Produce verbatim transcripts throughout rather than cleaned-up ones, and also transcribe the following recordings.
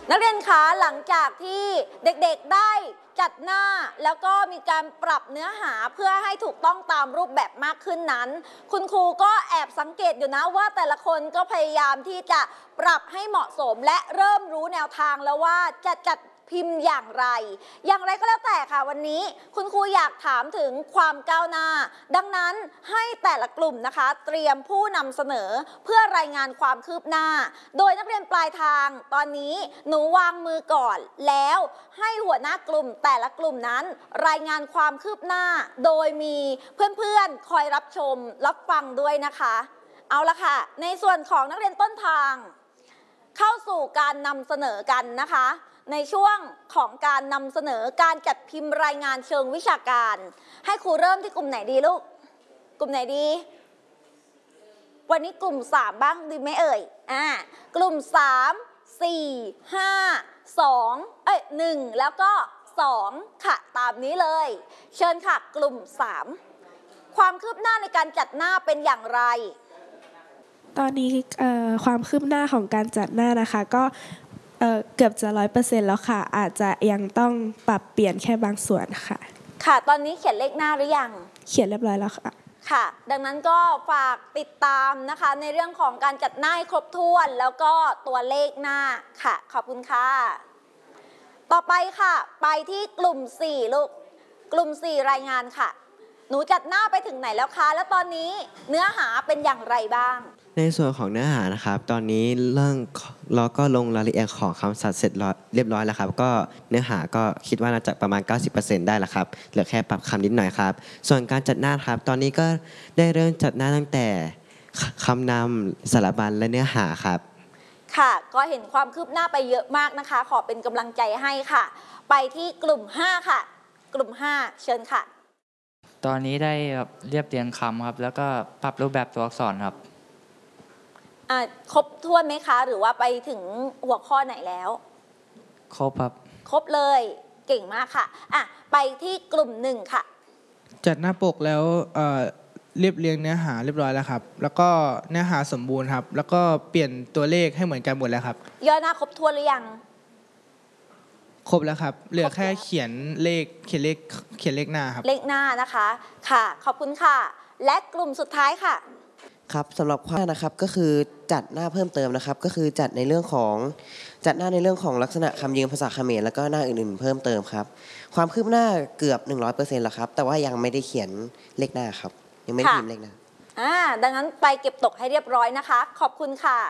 นักเรียนคะหลังจากที่เด็กๆได้จัดหน้าแล้วก็มีการปรับเนื้อหาเพื่อให้ถูกต้องตามรูปแบบมากขึ้นนั้นคุณครูก็แอบสังเกตอยู่นะว่าแต่ละคนก็พยายามที่จะปรับให้เหมาะสมและเริ่มรู้แนวทางแล้วว่าจะจัดพิมพ์อย่างไรอย่างไรก็แล้วแต่ค่ะวันนี้คุณครูอยากถามถึงความก้าวหน้าดังนั้นให้แต่ละกลุ่มนะคะเตรียมผู้นำเสนอเพื่อรายงานความคืบหน้าโดยนักเรียนปลายทางตอนนี้หนูวางมือก่อนแล้วให้หัวหน้ากลุ่มแต่ละกลุ่มนั้นรายงานความคืบหน้าโดยมีเพื่อนๆคอยรับชมรับฟังด้วยนะคะเอาละค่ะในส่วนของนักเรียนต้นทางเข้าสู่การนำเสนอกันนะคะในช่วงของการนำเสนอการจัดพิมพ์รายงานเชิงวิชาการให้ครูเริ่มที่กลุ่มไหนดีลูกกลุ่มไหนดีวันนี้กลุ่มสามบ้างดีไหมเอ่ยอ่ากลุ่มสามสี่ห้าสองเอ้ยหนึ่งแล้วก็สองค่ะตามนี้เลยเชิญค่ะกลุ่มสามความคืบหน้าในการจัดหน้าเป็นอย่างไรตอนนี้ความคืบหน้าของการจัดหน้านะคะก็เอ่อเกือบจะร้อยเปอร์เซ็นต์แล้วค่ะอาจจะยังต้องปรับเปลี่ยนแค่บางส่วนค่ะค่ะตอนนี้เขียนเลขหน้าหรือยังเขียนเรียบร้อยแล้วค่ะค่ะดังนั้นก็ฝากติดตามนะคะในเรื่องของการจัดหน้าให้ครบถ้วนแล้วก็ตัวเลขหน้าค่ะขอบคุณค่ะต่อไปค่ะไปที่กลุ่มสี่ลูกกลุ่มสี่รายงานค่ะหนูจัดหน้าไปถึงไหนแล้วคะแล้วตอนนี้เนื้อหาเป็นอย่างไรบ้างในส่วนของเนื้อหานะครับตอนนี้เรื่องเราก็ลงรายละเอียดของคำศัพท์เสร็จเรียบร้อยแล้วครับก็เนื้อหาก็คิดว่าน่าจะประมาณ เก้าสิบเปอร์เซ็นต์ ได้แล้วครับเหลือแค่ปรับคำนิดหน่อยครับส่วนการจัดหน้าครับตอนนี้ก็ได้เริ่มจัดหน้าตั้งแต่คำนำสารบัญและเนื้อหาครับค่ะก็เห็นความคืบหน้าไปเยอะมากนะคะขอเป็นกำลังใจให้ค่ะไปที่กลุ่มห้าค่ะกลุ่มห้าเชิญค่ะตอนนี้ได้เรียบเรียงคำครับแล้วก็ปรับรูปแบบตัวอักษรครับครบถ้วนไหมคะหรือว่าไปถึงหัวข้อไหนแล้วครบครับครบเลยเก่งมากค่ะอ่ะไปที่กลุ่มหนึ่งค่ะจัดหน้าปกแล้วเอ่อเรียบเรียงเนื้อหาเรียบร้อยแล้วครับแล้วก็เนื้อหาสมบูรณ์ครับแล้วก็เปลี่ยนตัวเลขให้เหมือนกันหมดแล้วครับย่อหน้าครบถ้วนหรือยังครบแล้วครับเหลือแค่เขียนเลขเขียนเลขเขียนเลขหน้าครับเลขหน้านะคะค่ะขอบคุณค่ะและกลุ่มสุดท้ายค่ะครับสำหรับข้อนะครับก็คือจัดหน้าเพิ่มเติมนะครับก็คือจัดในเรื่องของจัดหน้าในเรื่องของลักษณะคำยืมภาษาเขมรแล้วก็หน้าอื่นๆเพิ่มเติมครับความคืบหน้าเกือบ หนึ่งร้อยเปอร์เซ็นต์ แล้วครับแต่ว่ายังไม่ได้เขียนเลขหน้าครับยังไม่ได้พิมพ์เลขหน้าอ่าดังนั้นไปเก็บตกให้เรียบร้อยนะคะขอบคุณค่ะ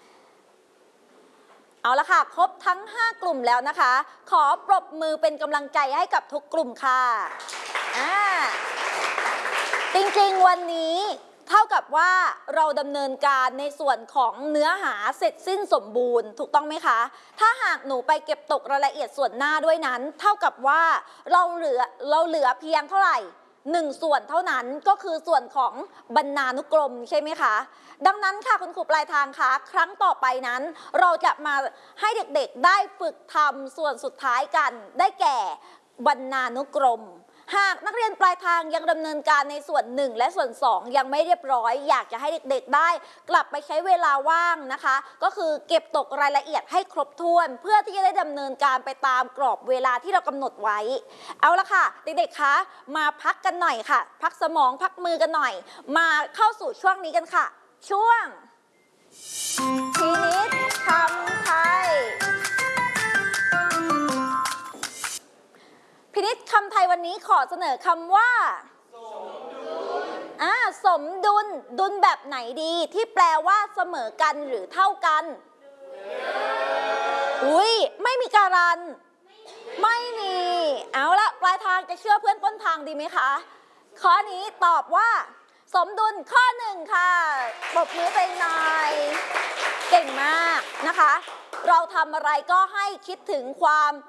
เอาละค่ะครบทั้งห้ากลุ่มแล้วนะคะขอปรบมือเป็นกำลังใจให้กับทุกกลุ่มค่ะอ่าจริงๆวันนี้เท่ากับว่าเราดำเนินการในส่วนของเนื้อหาเสร็จสิ้นสมบูรณ์ถูกต้องไหมคะถ้าหากหนูไปเก็บตกรายละเอียดส่วนหน้าด้วยนั้นเท่ากับว่าเราเหลือเราเหลือเพียงเท่าไหร่หนึ่งส่วนเท่านั้นก็คือส่วนของบรรณานุกรมใช่ไหมคะดังนั้นค่ะคุณครูปลายทางคะครั้งต่อไปนั้นเราจะมาให้เด็กๆได้ฝึกทำส่วนสุดท้ายกันได้แก่บรรณานุกรมหากนักเรียนปลายทางยังดำเนินการในส่วนหนึ่งและส่วนสองยังไม่เรียบร้อยอยากจะให้เด็กๆได้กลับไปใช้เวลาว่างนะคะก็คือเก็บตกรายละเอียดให้ครบถ้วนเพื่อที่จะได้ดำเนินการไปตามกรอบเวลาที่เรากำหนดไว้เอาละค่ะเด็กๆคะมาพักกันหน่อยค่ะพักสมองพักมือกันหน่อยมาเข้าสู่ช่วงนี้กันค่ะช่วงพินิจคำไทยพินิจคำไทยวันนี้ขอเสนอคำว่าสมดุลอ่าสมดุลดุลแบบไหนดีที่แปลว่าเสมอกันหรือเท่ากันอุ้ยไม่มีการันไม่มีเอาละปลายทางจะเชื่อเพื่อนต้นทางดีไหมคะข้อนี้ตอบว่าสมดุลข้อหนึ่งค่ะปรบมือไปหน่อยเก่งมากนะคะเราทำอะไรก็ให้คิดถึงความ